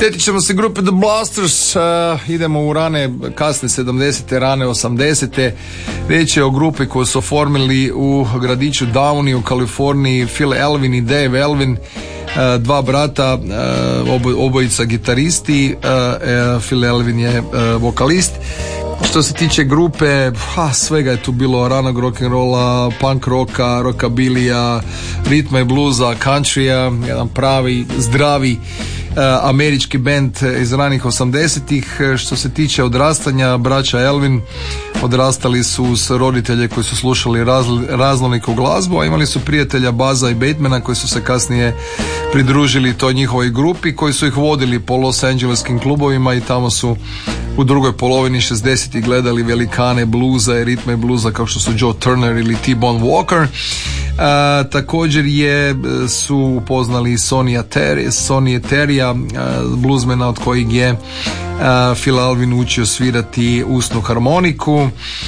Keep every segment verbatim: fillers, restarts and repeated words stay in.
Sjetit ćemo se grupe The Blasters, uh, idemo u rane, kasne sedamdesete, rane osamdesete. Riječ je o grupi koju su oformili u gradiću Downey u Kaliforniji, Phil Elvin i Dave Elvin, uh, dva brata, uh, obo, obojica gitaristi, uh, uh, Phil Elvin je uh, vokalist. Što se tiče grupe, ha, svega je tu bilo, ranog rock'n'rolla, punk rocka, rockabilija, ritma i bluza, countrya, jedan pravi, zdravi Uh, američki band iz ranih osamdesetih. Što se tiče odrastanja, braća Elvin odrastali su s roditelje koji su slušali razl, raznoliku glazbu, a imali su prijatelja Baza i Batemana koji su se kasnije pridružili toj njihovoj grupi, koji su ih vodili po Los Angeleskim klubovima i tamo su u drugoj polovini šezdesetih gledali velikane bluza i ritma i bluza kao što su Joe Turner ili T-Bone Walker. Uh, također je su upoznali Sonny Terry, Sonny Terrya, uh, bluesmana od kojeg je uh, Phil Elvin učio svirati usnu harmoniku. Uh,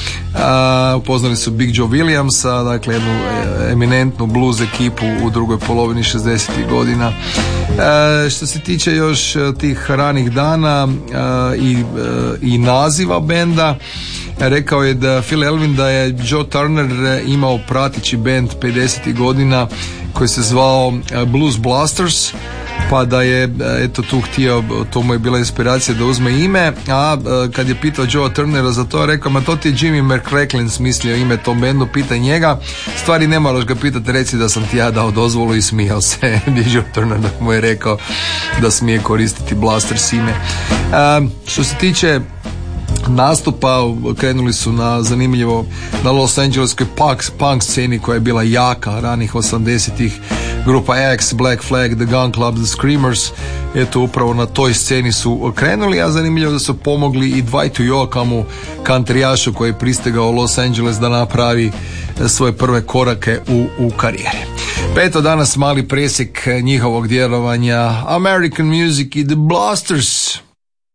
upoznali su Big Joe Williamsa, dakle jednu eminentnu blues ekipu u drugoj polovini šezdesetih godina. Uh, što se tiče još tih ranih dana uh, i, uh, i naziva benda, rekao je da Phil Elvin da je Joe Turner imao pratići band pedesetih godina koji se zvao Blues Blasters, pa da je eto tu htio, to mu je bila inspiracija da uzme ime, a kad je pitao Joe Turnera za to, rekao, ma to ti je Jimmy McCracklin smislio ime tom bendu, pitaj njega, stvari ne moraš ga pitati, reci da sam ti ja dao dozvolu, i smijao se Joe Turner da mu je rekao da smije koristiti Blasters ime. A, što se tiče nastupa, krenuli su na zanimljivo na Los Angeleskoj punk, punk sceni koja je bila jaka ranih osamdesetih. Grupa X, Black Flag, The Gun Club, The Screamers, eto upravo na toj sceni su krenuli, a zanimljivo da su pomogli i Dwightu Yoakamu, kantrijašu koji je pristigao u Los Angeles da napravi svoje prve korake u, u karijeri. Pa eto danas mali presjek njihovog djelovanja, American Music i The Blasters.